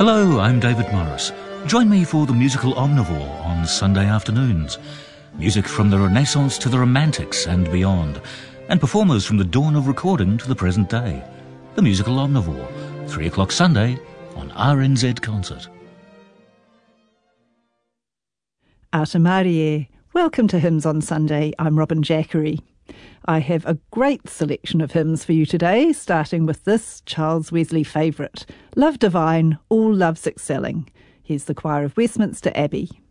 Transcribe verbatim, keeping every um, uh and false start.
Hello, I'm David Morris. Join me for the musical Omnivore on Sunday afternoons. Music from the Renaissance to the Romantics and beyond, and performers from the dawn of recording to the present day. The musical Omnivore, three o'clock Sunday on R N Z Concert. Ata Marie, welcome to Hymns on Sunday. I'm Robin Jackery. I have a great selection of hymns for you today, starting with this Charles Wesley favourite, Love Divine, All Loves Excelling. Here's the Choir of Westminster Abbey.